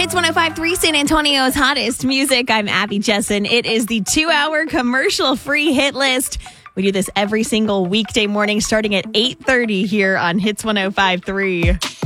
Hits 105.3, San Antonio's hottest music. I'm Abby Jessen. It is the 2-hour commercial-free hit list. We do this every single weekday morning starting at 8:30 here on Hits 105.3.